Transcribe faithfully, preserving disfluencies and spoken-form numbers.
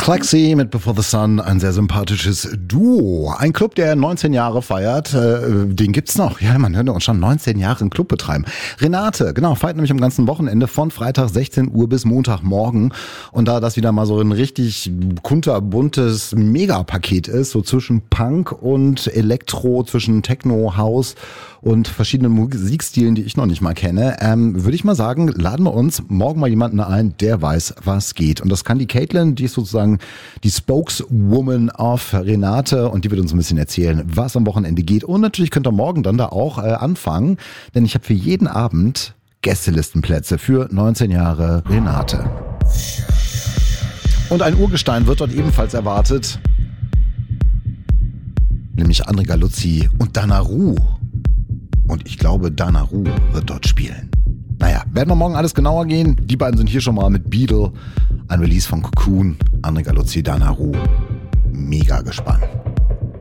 Clexi mit Before the Sun, ein sehr sympathisches Duo. Ein Club, der neunzehn Jahre feiert, äh, den gibt's noch. Ja, man hört uns schon neunzehn Jahre einen Club betreiben. Renate, genau, feiert nämlich am ganzen Wochenende von Freitag sechzehn Uhr bis Montagmorgen. Und da das wieder mal so ein richtig kunterbuntes Megapaket ist, so zwischen Punk und Elektro, zwischen Techno, House und verschiedenen Musikstilen, die ich noch nicht mal kenne, ähm, würde ich mal sagen, laden wir uns morgen mal jemanden ein, der weiß, was geht. Und das kann die Caitlin, die ist sozusagen die Spokeswoman of Renate, und die wird uns ein bisschen erzählen, was am Wochenende geht. Und natürlich könnt ihr morgen dann da auch äh, anfangen, denn ich habe für jeden Abend Gästelistenplätze für neunzehn Jahre Renate. Und ein Urgestein wird dort ebenfalls erwartet, nämlich André Galuzzi und Danaru. Und ich glaube, Danaru wird dort spielen. Naja, werden wir morgen alles genauer gehen. Die beiden sind hier schon mal mit Beetle, ein Release von Cocoon, André Galuzzi, Danaru. Mega gespannt.